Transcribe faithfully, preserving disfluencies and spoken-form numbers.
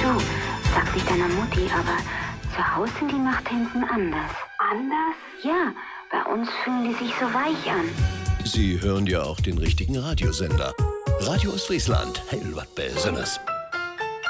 zu, sag nicht deiner Mutti, aber zu Hause sind die Nachthemden anders. Anders? Ja, bei uns fühlen die sich so weich an. Sie hören ja auch den richtigen Radiosender. Radio Ostfriesland, hell wat Besonderes.